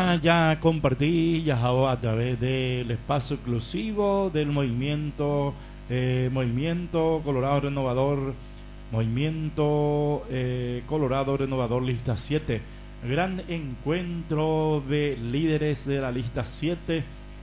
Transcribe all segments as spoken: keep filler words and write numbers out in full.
Ya, ya compartí ya a través del espacio exclusivo del movimiento, eh, movimiento Colorado Renovador, movimiento eh, Colorado Renovador Lista siete. Gran encuentro de líderes de la Lista siete,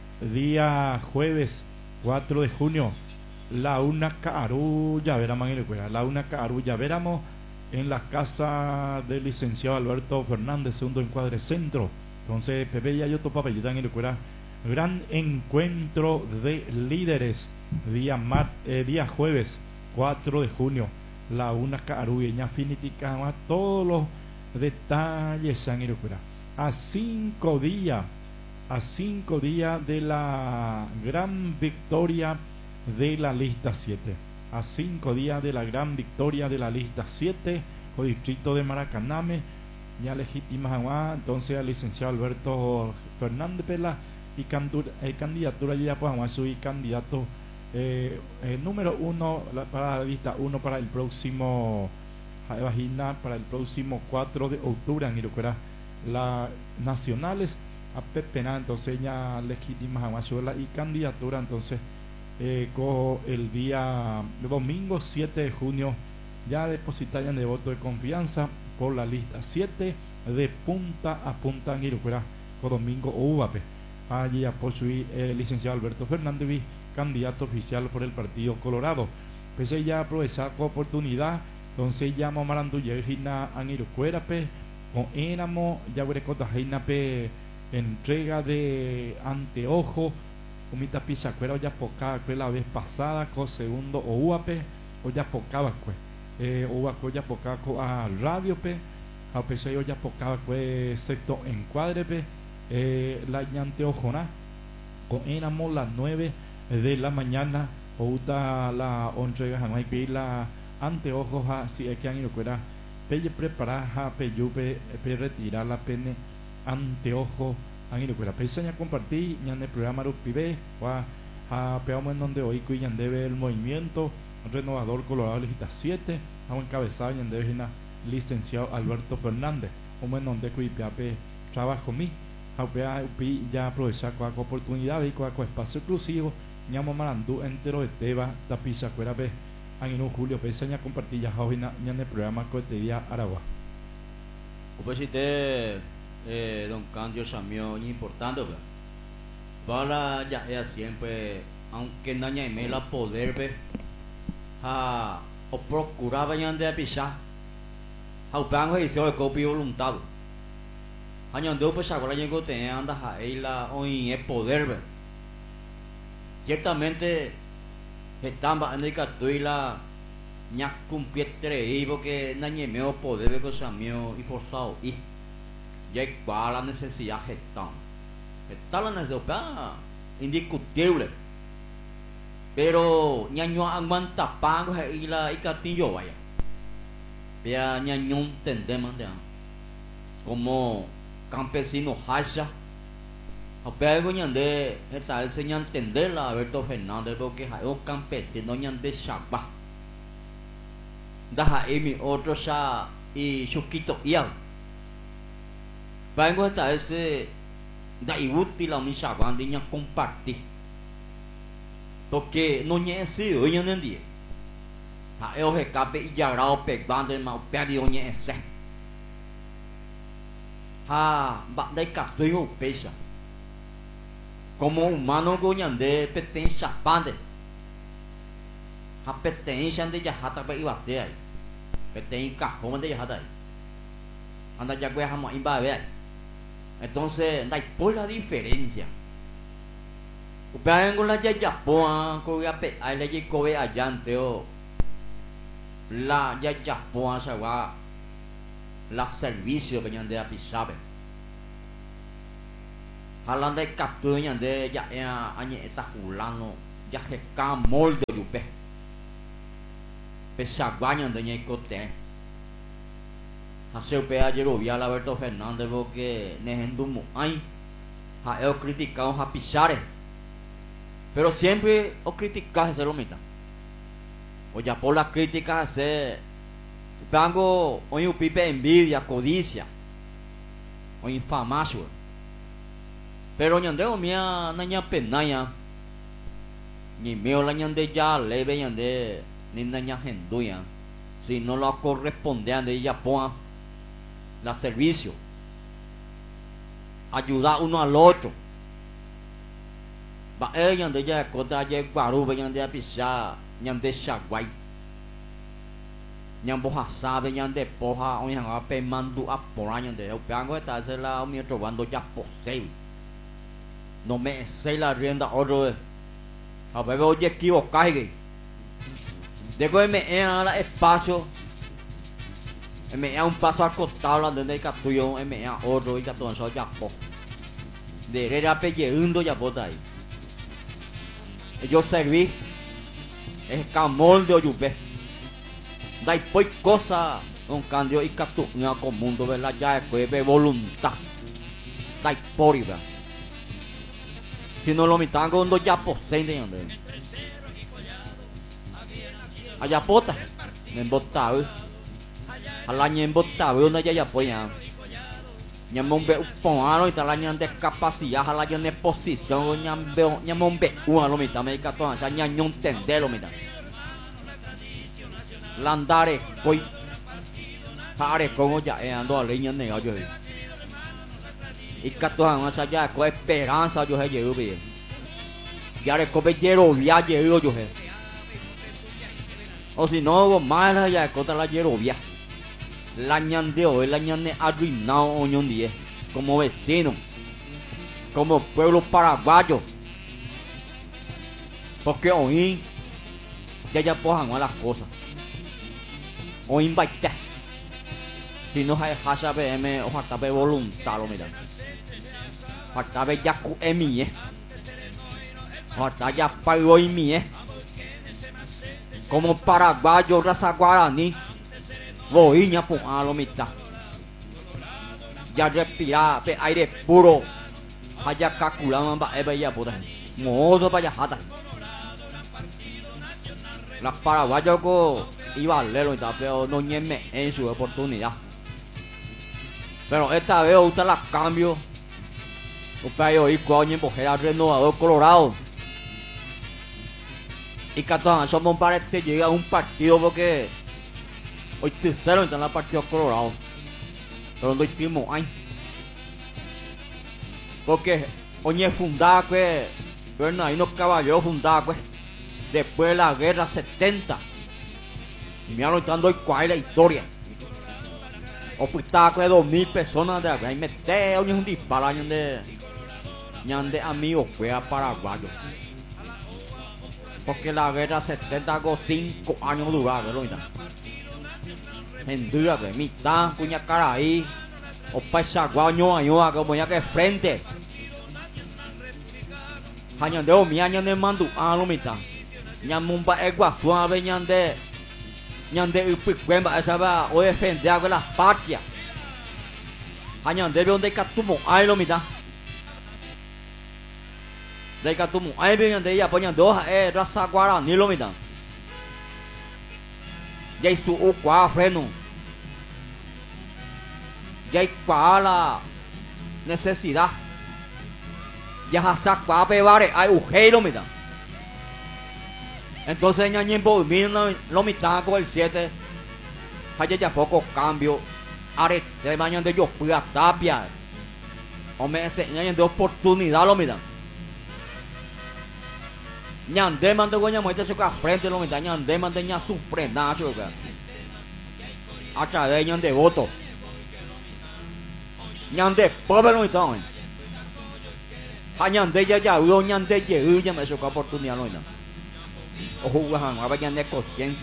día jueves cuatro de junio. La una Caru, ya veramos, la una Caru, ya veramos en la casa del licenciado Alberto Fernández, segundo encuadre centro. Entonces, Pepe ya yo topa en el gran encuentro de líderes, día, mar, eh, día jueves cuatro de junio, la una Caruña finitica, todos los detalles en el a cinco días, a cinco días de la gran victoria de la lista siete, a cinco días de la gran victoria de la lista siete, o distrito de Maracaname, ya legítima, entonces al licenciado Alberto Fernández Pela y candur, eh, candidatura ya pues subir candidato eh, eh, número uno la, para la lista uno para el próximo vagina para el próximo cuatro de octubre en Iroquera las nacionales a Pepena, entonces ya legítima y candidatura entonces eh, con el día domingo siete de junio ya depositarían de voto de confianza por la lista siete de punta a punta en Iroquera con domingo o U A P. Allí apoyo el eh, licenciado Alberto Fernández, candidato oficial por el Partido Colorado. Pese ya aprovechar la oportunidad, entonces ya mamarando yegina en Iroquera con éramos ya huerecotajina pe entrega de anteojo comita pichacuera ya poca la vez pasada con segundo o U A P o ya pocaba pues eh, o ya poca a radio pe a pesar yo ya poca pues sexto encuadre pe eh, la anteojona con éramos las nueve de la mañana o uta la entrega jamás que la anteojos si es que han ido fuera pelle preparar pe yupe pe retirar la pene anteojos han ido fuera pe ya compartí ya en el programa Rupibe va a peamos en donde hoy cuyan debe el movimiento renovador Colorado Lista siete a encabezado y en debe licenciado Alberto Fernández un en donde cuipiape trabajo mi ya aprovechar con la oportunidad y con espacio exclusivo ñamo marandú entero de teba tapiza cuera pe en julio peseña compartir ya en el programa Cotería Aragua. Pues si te eh, don Candio Samio importante para ya es siempre aunque naña y me la poder ver a o procuraba ya de pisar a banco y se o copio voluntad año de pues ahora llego te anda ahí la hoy es poder ver ciertamente estamba en el catuila ña cumpietre y porque nañe meo poder ver cosa mío y forzado y ya igual la necesidad está está la necesidad indiscutible pero ñaño aguanta pago y la y catillo vaya ya ñaño entendemos como campesino hacha pero ñande esta vez se entender la Alberto Fernández porque hay un campesino ñande chapa da mi otro ya y chuquito ya pero esta vez da útil a mi chaban de ña compartir porque no ñe sido hoy en día a eu recape y ya grado pegando el mal perdió ñe ese ha ba dai castoio peixa como humano goñande peten chapande a peten chande ya hata ba ibate aí peten cajón de hata aí anda ya que hamo imbabe entonces dai por la diferencia o pengo la ya Japón ko ya pe ai le ko ve allante o la ya Japón sa wa la servicio que ñande a pisabe hablando de captuña de ya ya añe está julano ya que ca molde yupe pesaguaña de ñe cote hace pe ayer vi a Alberto Fernández porque nejendumo ay ha eu criticado a pisare pero siempre o criticar se lo mita o ya por la crítica se Pango, hoy un pipe envidia, codicia, o infamacio. Pero ñande omia naña penaya. Ni meo la ñande ya leve ñande ni naña genduya. Si no lo corresponde de ella ponga la servicio. Ayudar uno al otro. Va eh ñande ya cota ya guaru ñande a pisar ñande shaguay. Nhằm bố hạ xa với nhằm để bố hạ ông nhằm bê man đủ áp bố ra nhằm để ông bèn gọi ta sẽ là ông nhằm trò văn đồ chắc bố xây nó mẹ xây là riêng đã rồi họ phải vô dễ kêu cái gì để coi mẹ em là espacio mẹ em un paso al costado là đến đây cả tụi ông em mẹ em ở rồi cả tuần sau chắc bố để đây ra bây giờ ưng đồ chắc bố đây yo serví es camón de oyupe. Dai poi cosa un cambio y catu no con mundo ve la ya es voluntad. Dai pori va. Si no lo mitan con do ya poseen de ande. Allá pota, en botao. Ala nyen botao no ya ya poya. Nyamon be upon y tal año de capacidad ala de posición nyambe nyamon be uno lo mitan me catu asa nyanyon tender lo mitan. Landare coi pare como ya ando a leña nega yo y catuan más allá con esperanza yo he llegado bien ya le come llero via llegado yo he o si no más ya cota la llero via la ñandeo la ñane arruinado oñón diez como vecino como pueblo paraguayo porque hoy ya ya pojan las cosas o invite si no hay hasa bm o hasta be voluntad lo mira hasta be ya ku emi eh hasta ya pago y mi eh como paraguayo raza guaraní voy ña pon a lo mita ya respira be aire puro haya calculado ba ebe ya puta modo vaya hata la paraguayo ko iba a leerlo y tal, pero no ñeme en su oportunidad. Pero esta vez usted la cambio. Usted yo y coño porque era renovador colorado. Y que todos somos para que llegue a un partido porque hoy tercero está en la partido colorado. Pero no último año. Porque hoy es fundada que bueno, hay unos caballeros fundados pues, después de la guerra setenta. Y me han dando cuál es la historia. O pues está con dos mil personas de acá y mete un disparo de ñande amigos fue a paraguayo. Porque la guerra setenta con cinco años duraba, ¿no? En dura que mitad puña cara ahí. O pasa guaño año como ya que frente. Año de o mi año de mandu a lo mitad. Ñamumba egua suave ñande. Ñande upicuemba esa va o defender a la patria. Añande donde catumo ay lo mitad. De catumo ay bien de ella poñan dos eh raza guaraní lo mitad. Ya su uqua freno. Ya hay la necesidad. Ya hasa qua pebare hay ujei lo mitad. Entonces ñañen volviendo lo mitad con el siete. Hay ya poco cambio. Are de mañana de yo fui a tapia. O me enseñan de oportunidad lo mitad. Ñande mande goña muerte se ca frente lo mitad. Ñande mande ña sufre nacho. A través ñande voto. Ñande pobre lo mitad. Ñande ya ya hubo ñande ya ya me se ca oportunidad lo mitad. O jugaban a ver de conciencia.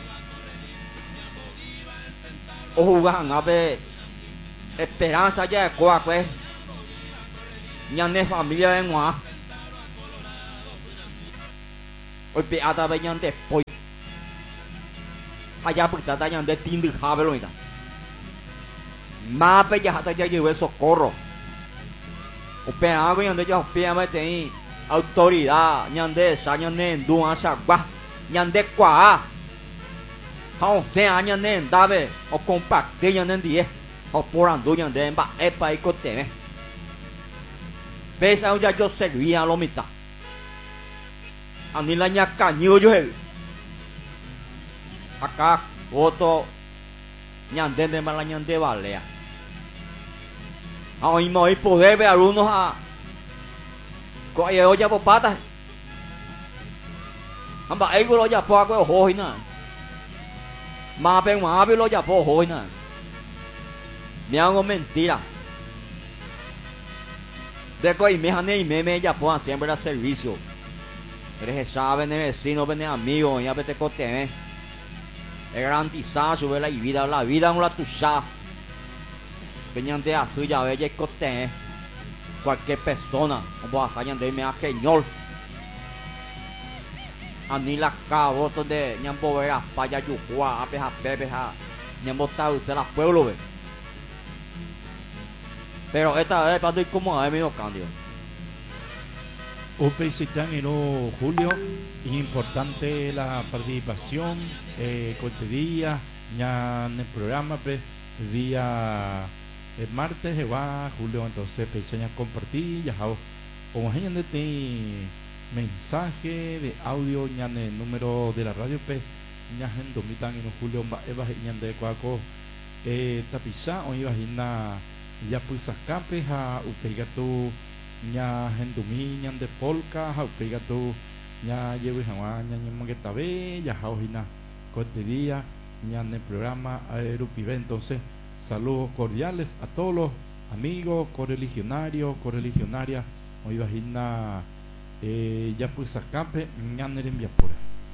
O jugaban a ver esperanza ya de coa pues. Ñande familia en Gua. Hoy pe ata ve ñande poi. Allá pues tata ñande tindu jabe lo mira. Más pe ya hasta ya lleve socorro. O pe algo ñande ya pe a meter autoridad ñande sa ñande ndu a sa gua. Ñande qua hao se aña nen dabe o compartir ñande die o por andu ñande ba epa y cote pesa ya yo servía lo mitad ani la ña caño yo he acá foto ñande de mala ñande valea a hoy me poder ver algunos a coye olla por patas amba ai lo ya po ko hoi na ma pe ma pe lo ya po hoi na me hago mentira de coi me hane y me me ya po siempre da servicio eres sabe ne vecino ne amigo ya pe te cote es garantizar su la vida la vida no la tuya peñante a su ya ve ya cote cualquier persona como a fallan de me a señor ani la cabo de ñambo vera falla yucua apeja pepeja ñambo ta se la pueblo ve pero esta vez para como hay medio cambio Upeisetanero Julio, importante la participación eh, este día ya en el programa pues, el día el martes se va Julio, entonces pensé compartir ya como gente de ti mensaje de audio ya en el número de la radio pues ya en domitan en Julio eva ya de cuaco eh tapisa o iba a ya pues escape a upeigato ya en dominia de polka a upeigato ya llevo a ya en que tabe ya jaojina este día ya en el programa Aeropive. Entonces saludos cordiales a todos los amigos correligionarios correligionarias o iba a Eh, ya pues escape mañana en Viapura.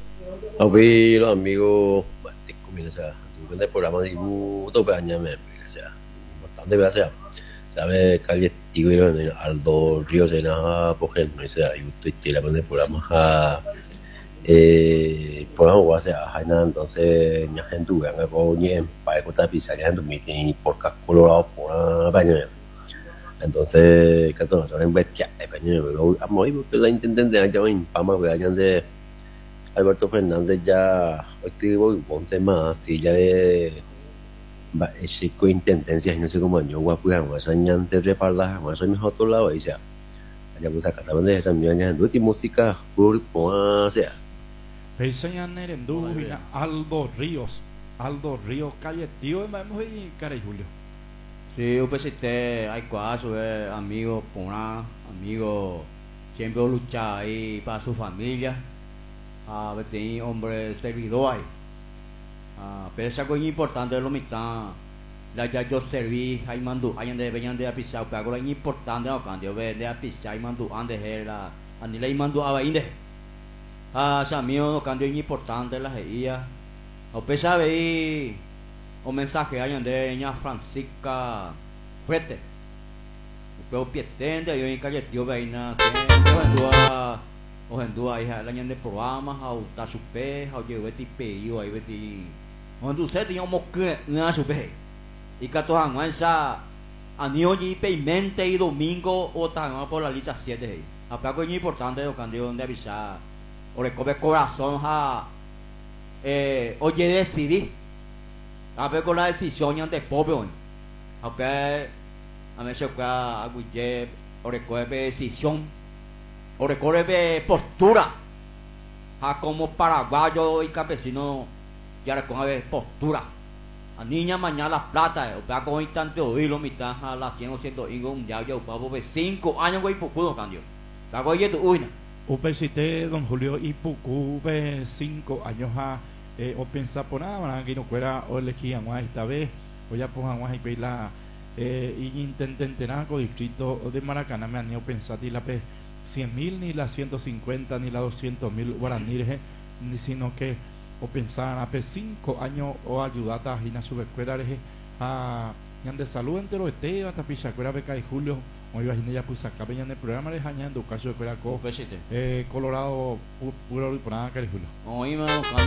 Hoy los amigos, te comienza el programa de todo año me sea bastante gracias. Sabe calle Tigre Aldo Ríos en la por ejemplo, sea yo estoy tirando el programa a eh programa va a ser a entonces ya gente venga con ni para que está pisando en meeting por Colorado por baño. Entonces, que todos son en bestia, pero a morir porque la intendente allá en Pama, que allá de Alberto Fernández ya hoy voy un tema si ya le va ese cointendencia no sé cómo yo voy a cuidar más allá de repararla más soy mejor otro lado y ya allá pues acá también de esa mía de última música por o sea Pensan en duda Aldo Ríos Aldo Ríos calle tío vamos y cara y Julio. Sí, yo pensé que hay cuatro eh, amigos, pona, amigos, siempre lucha ahí para su familia, a ver, tiene hombre servidor ahí. Ah, pero es algo importante de lo mitad, la ya yo serví, ahí mando, ahí ande venían de apisar, pero algo importante no cambio, ve de apisar, ahí mando, ande la, ande le mando a vainde. Ah, ese amigo no cambio importante la geía, o pesa ahí. O mensaje hay de ña Francisca Fuete pero pietende yo en calle tío veina o o en dua hija la ñande programa au ta supe au lleve ti peido ahí veti cuando se tiene un que na supe y que todos amansa anio y peimente y domingo o tan por la lista siete a pago es importante lo cambio donde avisar o le come corazón a eh oye decidí a ver con la decisión de pobre ok a mí se puede aguille o recoge decisión o recoge postura a como paraguayo y campesino ya recoge postura a niña mañana plata o sea con instante oírlo mitad a la cien o ciento ingo un ya yo pavo de cinco años güey pucudo cambio la goye tu uina upesité don Julio y pucu de cinco años a Eh, o pensar por nada, que no fuera o elegir a esta vez, o ya pues a y la eh, y intenten tener con distrito de Maracaná, me han ido pensar ni la pe cien mil, ni la ciento cincuenta, ni la doscientos mil guaraníes, ni sino que o pensar a pe cinco años o ayudar a Gina subescuela a yan de salud entero este hasta pichacuera beca de Julio o iba a ya pues acá en el programa de Jañando caso de Cueraco eh Colorado puro y por nada que Julio. Oíme